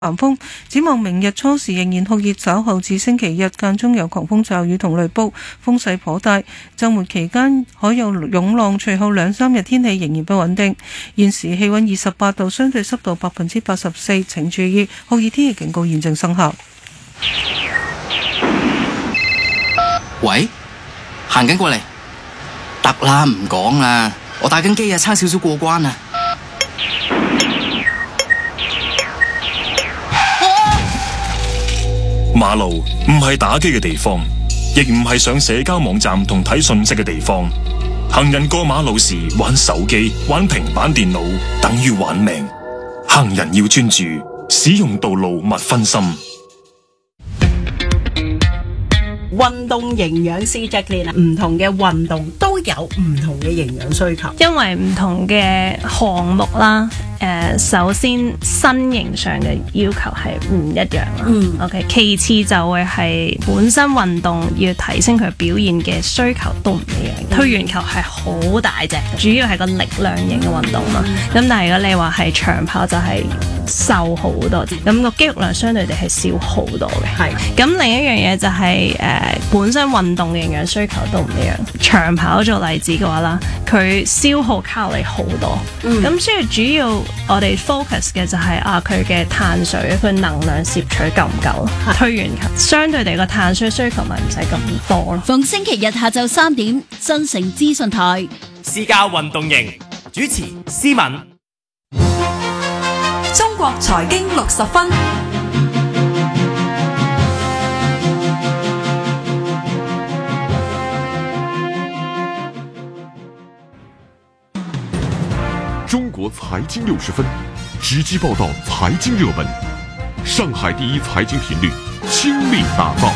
南風，展望明日初時仍然酷熱，稍後至星期日間中有狂風驟雨同雷暴，風勢頗大。週末期間可有湧浪，隨後2-3日天氣仍然不穩定。現時氣溫28度，相對濕度84%，請注意酷熱天氣警告現正生效。 喂，行緊過嚟，得啦，唔講啦，我打緊機啊，差少少過關啊。 馬路唔係打機嘅地方，亦唔係上社交網站同睇訊息嘅地方。行人過馬路時玩手機、玩平板電腦，等於玩命。行人要專注，使用道路勿分心。 運動營養師 Jacqueline 啊，唔同嘅運動都有唔同嘅營養需求， 因為唔同嘅項目啦。首先身形上嘅要求係唔一樣啦。OK， 其次就會係本身運動要提升佢表現嘅需求都唔一樣。推圓球係好大隻，主要係個力量型嘅運動嘛。咁但係如果你話係長跑就係瘦好多啲，咁個肌肉量相對地係少好多嘅。係。咁另一樣嘢就係本身運動嘅營養需求都唔一樣。長跑做例子嘅話啦，佢消耗卡路里好多。咁所以主要我哋 focus 嘅就係佢嘅碳水，佢能量攝取夠唔夠？推完球相對地個碳水需求咪唔使咁多咯。 逢星期日下晝3點，新城資訊台私家運動營主持思敏。 中國財經60分。 中国财经60分，直击报道财经热门，上海第一财经频率倾力打造。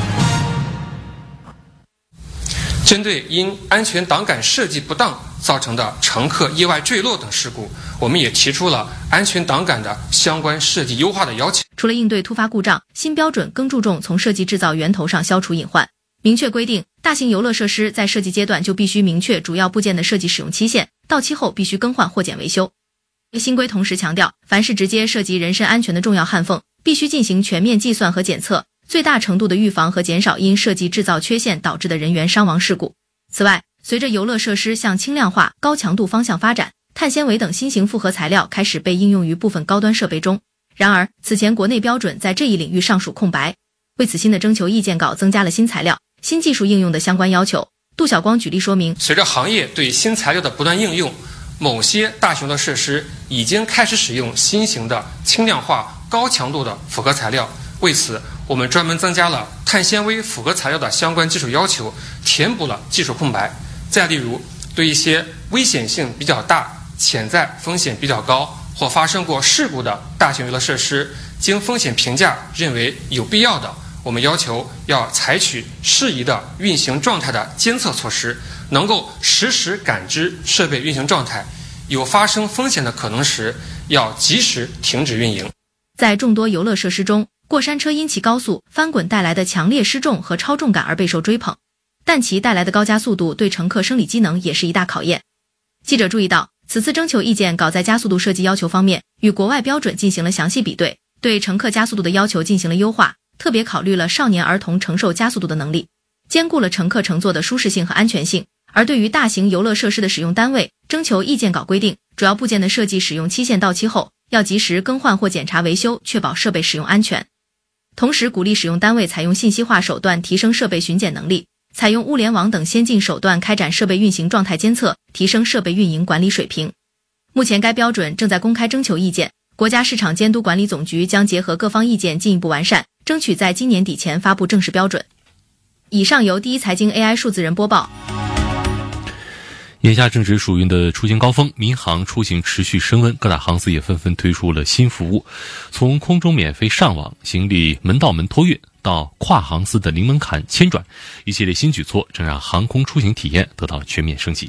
针对因安全档杆设计不当造成的乘客意外坠落等事故，我们也提出了安全档杆的相关设计优化的要求。 除了应对突发故障，新标准更注重从设计制造源头上消除隐患，明确规定大型游乐设施在设计阶段就必须明确主要部件的设计使用期限，到期后必须更换或检维修。新规同时强调，凡是直接涉及人身安全的重要焊缝，必须进行全面计算和检测，最大程度的预防和减少因设计制造缺陷导致的人员伤亡事故。此外，随着游乐设施向轻量化、高强度方向发展，碳纤维等新型复合材料开始被应用于部分高端设备中。然而，此前国内标准在这一领域尚属空白，为此新的征求意见稿增加了新材料、新技术应用的相关要求。杜晓光举例说明， 随着行业对新材料的不断应用，某些大型的设施已经开始使用新型的轻量化、高强度的复合材料。为此，我们专门增加了碳纤维复合材料的相关技术要求，填补了技术空白。再例如，对一些危险性比较大、潜在风险比较高或发生过事故的大型游乐设施，经风险评价认为有必要的，我们要求要采取适宜的运行状态的监测措施，能够实时感知设备运行状态，有发生风险的可能时，要及时停止运营。 在众多游乐设施中，过山车因其高速翻滚带来的强烈失重和超重感而备受追捧，但其带来的高加速度对乘客生理机能也是一大考验。记者注意到，此次征求意见稿在加速度设计要求方面与国外标准进行了详细比对，对乘客加速度的要求进行了优化，特别考虑了少年儿童承受加速度的能力，兼顾了乘客乘坐的舒适性和安全性。而对于大型游乐设施的使用单位，征求意见稿规定，主要部件的设计使用期限到期后，要及时更换或检查维修，确保设备使用安全。同时鼓励使用单位采用信息化手段提升设备巡检能力，采用物联网等先进手段开展设备运行状态监测，提升设备运营管理水平。目前该标准正在公开征求意见，国家市场监督管理总局将结合各方意见进一步完善，争取在今年底前发布正式标准。以上由第一财经 AI 数字人播报。 眼下正值暑运的出行高峰，民航出行持续升温，各大航司也纷纷推出了新服务，从空中免费上网、行李门到门托运到跨航司的零门槛签转，一系列新举措正让航空出行体验得到全面升级。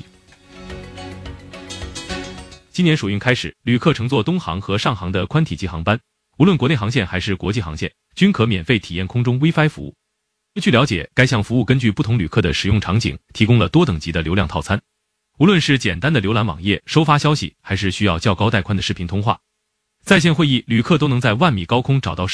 今年暑运开始，旅客乘坐东航和上航的宽体积航班，无论国内航线还是国际航线，均可免费体验空中 WiFi 服务。据了解，该项服务根据不同旅客的使用场景，提供了多等级的流量套餐。无论是简单的浏览网页、收发消息，还是需要较高带宽的视频通话，在线会议，旅客都能在1万米高空找到